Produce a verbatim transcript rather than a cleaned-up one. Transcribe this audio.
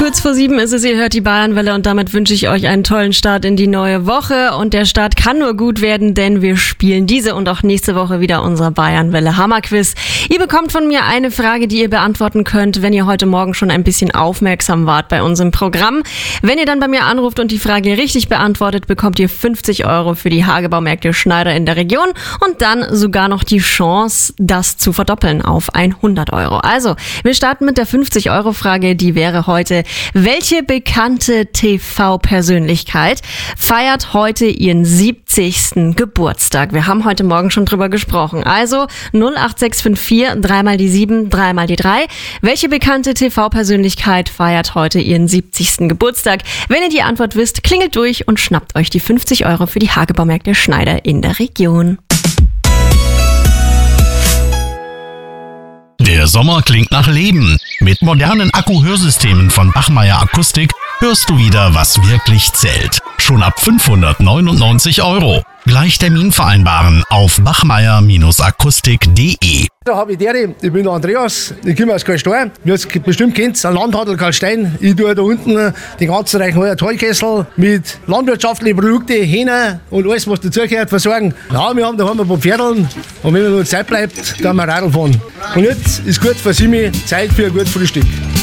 Kurz vor sieben ist es, ihr hört die Bayernwelle und damit wünsche ich euch einen tollen Start in die neue Woche. Und der Start kann nur gut werden, denn wir spielen diese und auch nächste Woche wieder unser Bayernwelle Hammerquiz. Ihr bekommt von mir eine Frage, die ihr beantworten könnt, wenn ihr heute Morgen schon ein bisschen aufmerksam wart bei unserem Programm. Wenn ihr dann bei mir anruft und die Frage richtig beantwortet, bekommt ihr fünfzig Euro für die Hagebaumärkte Schneider in der Region und dann sogar noch die Chance, das zu verdoppeln auf hundert Euro. Also, wir starten mit der fünfzig-Euro-Frage, die wäre heute: Welche bekannte T V-Persönlichkeit feiert heute ihren siebzigsten Geburtstag? Wir haben heute Morgen schon drüber gesprochen. Also null acht sechs fünf vier, dreimal die sieben, dreimal die drei. Welche bekannte T V-Persönlichkeit feiert heute ihren siebzigsten Geburtstag? Wenn ihr die Antwort wisst, klingelt durch und schnappt euch die fünfzig Euro für die Hagebaumärkte Schneider in der Region. Der Sommer klingt nach Leben. Mit modernen Akku-Hörsystemen von Bachmeier Akustik hörst du wieder, was wirklich zählt. Schon ab fünfhundertneunundneunzig Euro. Gleich Termin vereinbaren auf bachmeier Akustik punkt de. Da habe ich der, ich bin der Andreas, ich komme aus Karlstein. Wie ihr es bestimmt kennt, ein Landhandel Karlstein. Ich tue da unten den ganzen Reichenheuer Tollkessel mit landwirtschaftlichen Produkten, Hähner und alles, was dazugehört, versorgen. Ja, wir haben daheim ein paar Pferdeln und wenn mir noch Zeit bleibt, dann wir Radl fahren. Und jetzt ist kurz vor sieben, Zeit für ein gutes Frühstück.